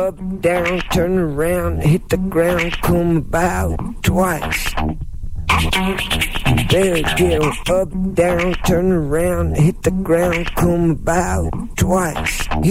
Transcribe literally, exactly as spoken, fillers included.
up, down, turn around, hit the ground, come about twice. Better get up, down, turn around, hit the ground, come about twice.